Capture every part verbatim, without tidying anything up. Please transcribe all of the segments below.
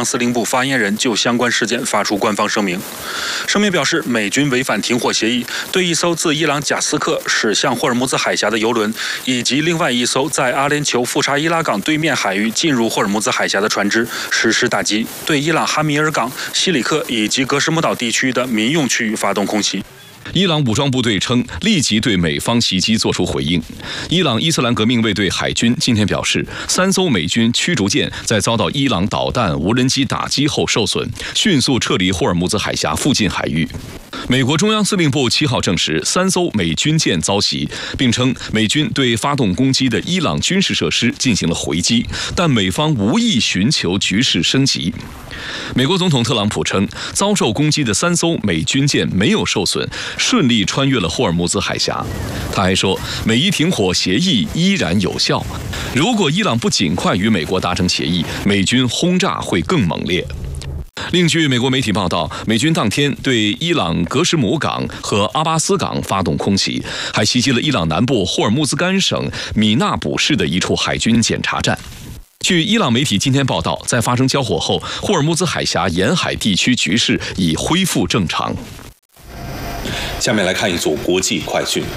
司令部发言人就相关事件发出官方声明。声明表示，美军违反停火协议，对一艘自伊朗贾斯克驶向霍尔木兹海峡的油轮，以及另外一艘在阿联酋富查伊拉港对面海域进入霍尔木兹海峡的船只实施打击，对伊朗哈米尔港、西里克以及格什姆岛地区的民用区域发动空袭。 伊朗武装部队称，立即对美方袭击作出回应。伊朗伊斯兰革命卫队海军今天表示，三艘美军驱逐舰在遭到伊朗导弹、无人机打击后受损，迅速撤离霍尔木兹海峡附近海域。美国中央司令部七号证实，三艘美军舰遭袭，并称美军对发动攻击的伊朗军事设施进行了回击，但美方无意寻求局势升级。美国总统特朗普称，遭受攻击的三艘美军舰没有受损，顺利穿越了霍尔木兹海峡。他还说，美伊停火协议依然有效，如果伊朗不尽快与美国达成协议，美军轰炸会更猛烈。另据美国媒体报道，美军当天对伊朗格什姆港和阿巴斯港发动空袭，还袭击了伊朗南部霍尔木兹干省米纳卜市的一处海军检查站。据伊朗媒体今天报道，在发生交火后，霍尔木兹海峡沿海地区局势已恢复正常。 下面来看一组国际快讯。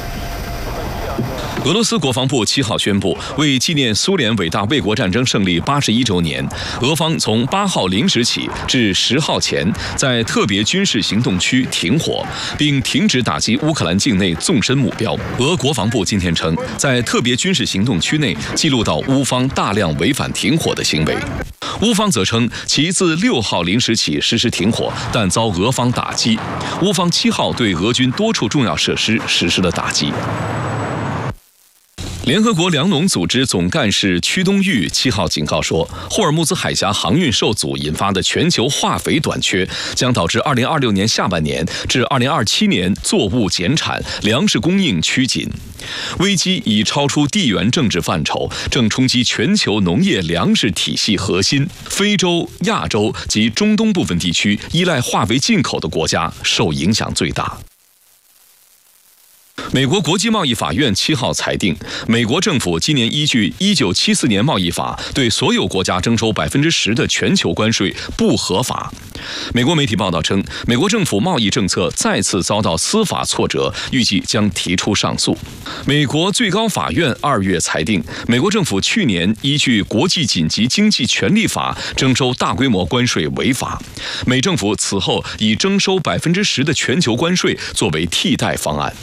俄罗斯国防部七号宣布，为纪念苏联伟大卫国战争胜利八十一周年，俄方从八号零时起至十号前，在特别军事行动区停火，并停止打击乌克兰境内纵深目标。俄国防部今天称，在特别军事行动区内记录到乌方大量违反停火的行为。乌方则称，其自六号零时起实施停火，但遭俄方打击。乌方七号对俄军多处重要设施实施了打击。联合国粮农组织总干事屈冬玉七号警告说，霍尔木兹海峡航运受阻引发的全球化肥短缺，将导致二零二六年下半年至二零二七年作物减产，粮食供应趋紧。危机已超出地缘政治范畴，正冲击全球农业粮食体系核心。非洲、亚洲及中东部分地区依赖化肥进口的国家受影响最大。美国国际贸易法院七号裁定，美国政府今年依据一九七四年贸易法对所有国家征收百分之十的全球关税不合法。美国媒体报道称，美国政府贸易政策再次遭到司法挫折，预计将提出上诉。美国最高法院二月裁定，美国政府去年依据国际紧急经济权利法征收大规模关税违法。美政府此后以征收百分之十的全球关税作为替代方案。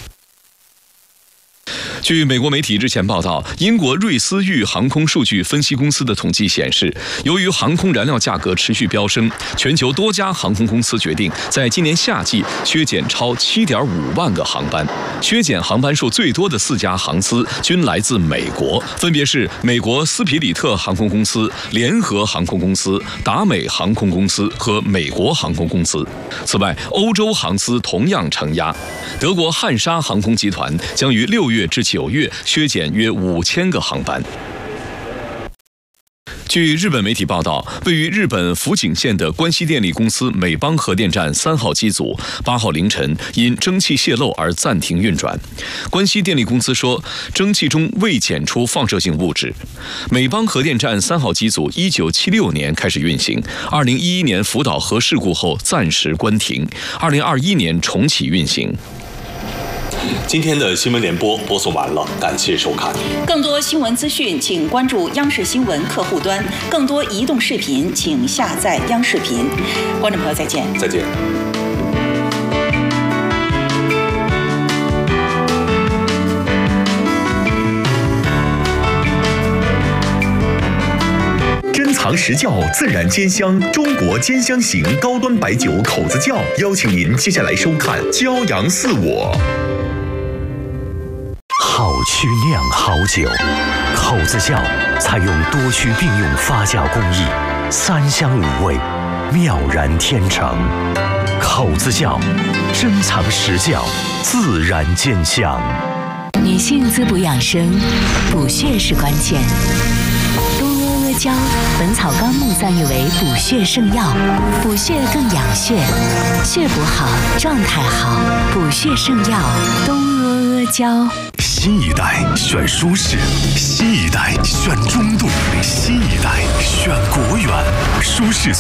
据美国媒体日前报道，英国瑞思域航空数据分析公司的统计显示，由于航空燃料价格持续飙升，全球多家航空公司决定在今年夏季削减超 七点五万个航班。削减航班数最多的四家航司均来自美国，分别是美国斯皮里特航空公司、联合航空公司、达美航空公司和美国航空公司。此外，欧洲航司同样承压，德国汉莎航空集团将于六月至九月削减约五千个航班。据日本媒体报道，位于日本福井县的关西电力公司美邦核电站三号机组八号凌晨因蒸汽泄漏而暂停运转。关西电力公司说，蒸汽中未检出放射性物质。美邦核电站三号机组一九七六年开始运行，二零一一年福岛核事故后暂时关停，二零二一年重启运行。 今天的新闻联播播送完了，感谢收看。 更多新闻资讯，请关注央视新闻客户端；更多移动视频，请下载央视频。观众朋友，再见。 再见。 珍藏实窖，自然煎香，中国煎香型高端白酒口子窖，邀请您接下来收看《骄阳似我》。 好曲酿好酒，口子窖采用多区并用发酵工艺，三香五味，妙然天成。口子窖，珍藏实窖，自然煎香。 女性滋补养生，补血是关键。东阿阿胶，《本草纲目》赞誉为补血圣药，补血更养血，血补好，状态好，补血圣药东阿阿胶。 新一代选舒适，新一代选中度，新一代选国源，舒适。